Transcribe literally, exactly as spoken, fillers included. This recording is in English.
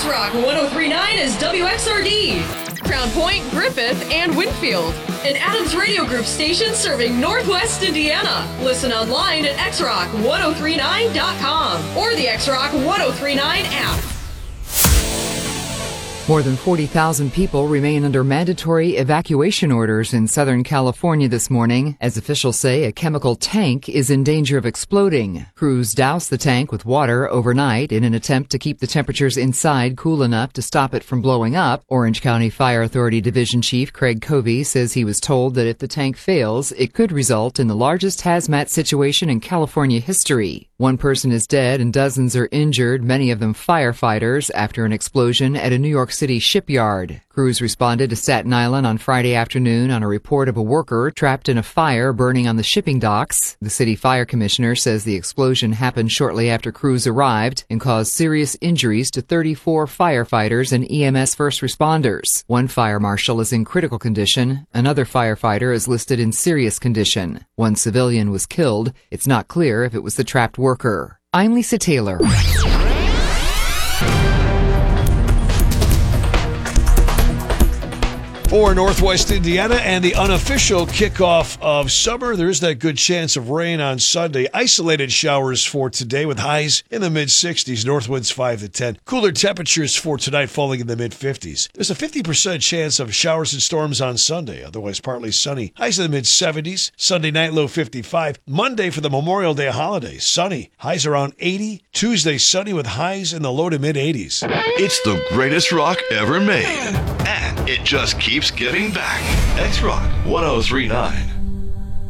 X-Rock one oh three point nine is W X R D. Crown Point, Griffith, and Winfield. An Adams Radio Group station serving Northwest Indiana. Listen online at x rock ten thirty-nine dot com or the X-Rock ten thirty-nine app. More than forty thousand people remain under mandatory evacuation orders in Southern California this morning, as officials say a chemical tank is in danger of exploding. Crews doused the tank with water overnight in an attempt to keep the temperatures inside cool enough to stop it from blowing up. Orange County Fire Authority Division Chief Craig Covey says he was told that if the tank fails, it could result in the largest hazmat situation in California history. One person is dead and dozens are injured, many of them firefighters, after an explosion at a New York City shipyard. Crews responded to Staten Island on Friday afternoon on a report of a worker trapped in a fire burning on the shipping docks. The city fire commissioner says the explosion happened shortly after crews arrived and caused serious injuries to thirty-four firefighters and E M S first responders. One fire marshal is in critical condition. Another firefighter is listed in serious condition. One civilian was killed. It's not clear if it was the trapped worker. I'm Lisa Taylor. For Northwest Indiana and the unofficial kickoff of summer, there is that good chance of rain on Sunday. Isolated showers for today with highs in the mid-sixties, north winds five to ten. Cooler temperatures for tonight falling in the mid-fifties. There's a fifty percent chance of showers and storms on Sunday, otherwise partly sunny. Highs in the mid-seventies. Sunday night low fifty-five. Monday for the Memorial Day holiday, sunny. Highs around eighty. Tuesday sunny with highs in the low to mid-eighties. It's the greatest rock ever made. And it just keeps giving back. X-Rock ten thirty-nine.